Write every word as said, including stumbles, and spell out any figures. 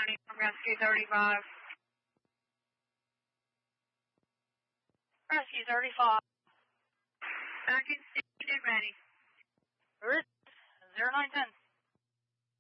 County from Rescue thirty-five. Rescue thirty-five. Back in station and ready. zero nine ten.